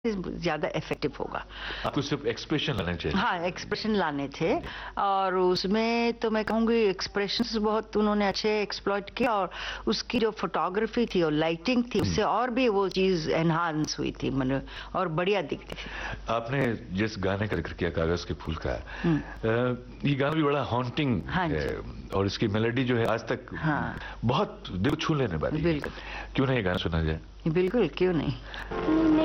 ज्यादा इफेक्टिव होगा। आपको सिर्फ एक्सप्रेशन लाने चाहिए। हाँ, एक्सप्रेशन लाने थे और उसमें तो मैं कहूँगी एक्सप्रेशंस बहुत उन्होंने अच्छे एक्सप्लॉइट किया और उसकी जो फोटोग्राफी थी और लाइटिंग थी उससे और भी वो चीज एनहांस हुई थी मन और बढ़िया दिखती थी। आपने जिस गाने का जिक्र किया कागज के फूल का, ये गाना भी बड़ा हॉन्टिंग है और इसकी मेलोडी जो है आज तक बहुत दिल छू लेने वाली है। बिल्कुल, क्यों नहीं ये गाना सुना जाए? बिल्कुल, क्यों नहीं।